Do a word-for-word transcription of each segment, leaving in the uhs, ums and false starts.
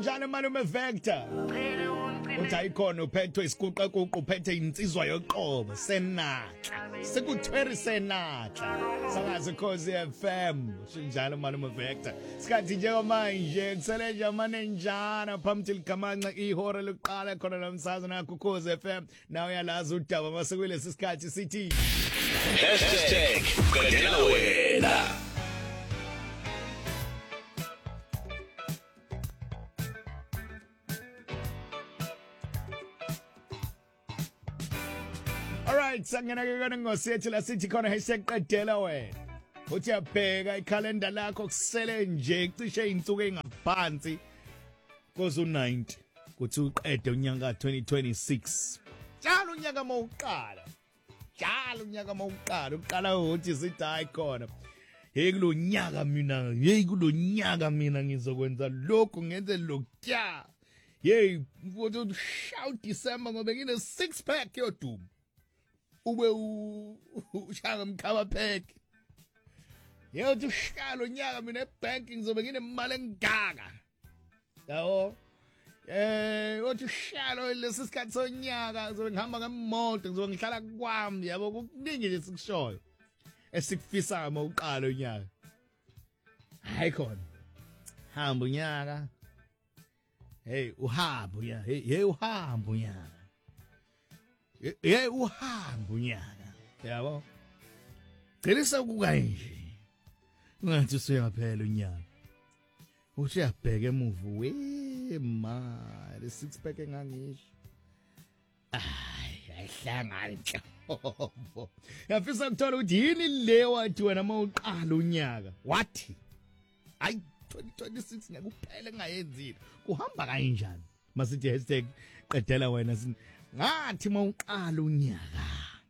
Kunjani malume Vector? Uthi ayikhona uphethwe isikuqa kuqa uphethe insizwa yoqobo senatla. Sekuthweri senatla. Sangazi Khosi F M. Kunjani malume Vector? Sikhathi njengamanje kusele nje amanenjana phambi likamanca ihora lokuqala khona namsazo nakho Khosi F M. Nawe uyalazi udaba masekulesi sikhathi sithi hashtag Qedela wena. Alright, sangena ke kona ngosethi la sithi khona hashtag Qedela wena. Uthi yabheka ikhalenda lakho kusele nje cishe insuku engaphansi kozu ninety kuthi uqede unyaka twenty twenty-six. Njalo unyaka mawuqala. Njalo unyaka mawuqala, uqala uthi sithi hayi khona. Hey kulonyaka mina, hey kulonyaka mina ngizokwenza lokho ngenze lokya. Hey, uthi shout December ngoba ngine six pack yoduma. Ube ushaka mkhaba pack. Yebo ushalo nyaka mina ebanking ngizobe ngine imali engaka. Yabo. Eh, uthi ushalo lesi sikhathi sonyaka ngizobe ngihamba ngemoto ngizobe ngihlala kwami yabo kuningi nje sikushoyo. Esikufisa uma uqala unyaka. Hayi khona. Hamba unyaka. Hey, uhamba unyaka. Hey, hey uhamba unyaka. Hey uhamba unyaka. Yabo. Celisa kukanje. Ungathi usuyaphela unyaka. Uthi yabheka emuva we ma, le six pack engangisho. Ay, ayihlangani nhlobo. Yafisa ukuthola ukuthi yini le wathi wena mawuqala unyaka. Wathi ay twenty twenty-six ngekuphela ngayenzile. Kuhamba kanjani? Masithi hashtag Qedela wena sin. Ngathi mawuqala unyaka.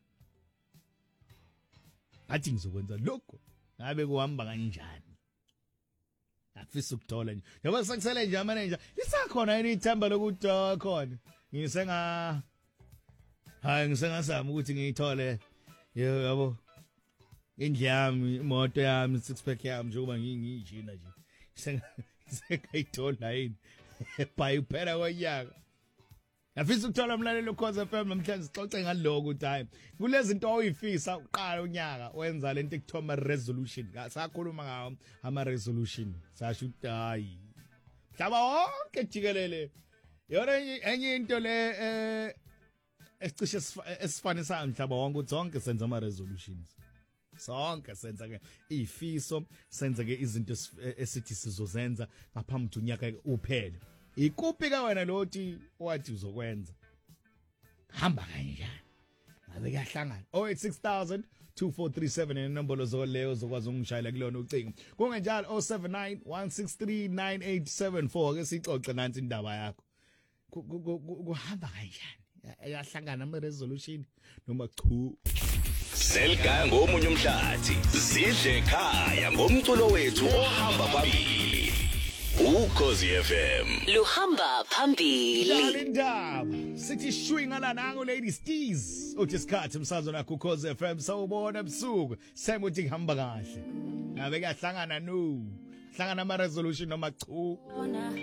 Athi ngizokwenza lokho. Ngabe kuhamba kanjani? Afisa ukuthola nje. Yabo sekusele nje manager. Lisakhona yini ithemba lokuthi khona? Ngisenga hayi ngisengasama ukuthi ngiyithole. Yabo. Indlami, imoto yami, six pack yami njengoba ngingijina nje. Senga sekayithola yini? Bhayi phela kwanyaka. Afisa ukuthola umlalelo Khosi F M namhlanje sixoxe ngaloko ukuthi hayi kulezi zinto oyifisa uqala unyaka wenza lento ekuthiwa resolution. Sakhuluma ngawo ama resolution. Sasho ukuthi hayi mhlaba wonke jikelele. Yona enye into le eh esicishe esifanisa mhlaba wonke ukuthi zonke senza ama resolutions. Sonke senza ke ifiso, senza ke izinto esithi sizozenza ngaphambi unyaka uphele. Ikuphi ka wena lothi wathi uzokwenza? Hamba kanjani? Ngabe kuyahlangana. oh eight six thousand two four three seven inombolo zoleyo zokwazi ungishayela kulona ucingo. Kungenjalo oh seven nine one six three nine eight seven four ke sixoxe nansi indaba yakho. Kuhamba kanjani? Ayahlangana ama resolution noma chu? Selga ngomunye umhlathi. Sidle ekhaya ngomculo wethu ohamba phambili. Ukhosi F M. Luhamba phambili. Dalindaba. Sithi shwinga la nango ladies tease. Uthi isikhathi umsazwe nakho Ukhosi F M sawubona ebusuku. Sema uthi ngihamba kahle. Ngabe kuyahlangana no. Hlangana ama resolution noma chu.